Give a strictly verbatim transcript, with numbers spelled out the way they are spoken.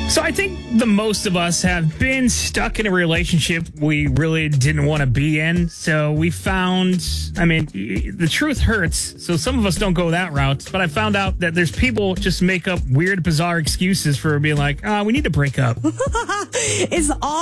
So I think the most of us have been stuck in a relationship we really didn't want to be in. So we found, I mean, the truth hurts. So some of us don't go that route. But I found out that there's people just make up weird, bizarre excuses for being like, ah, we need to break up. Is all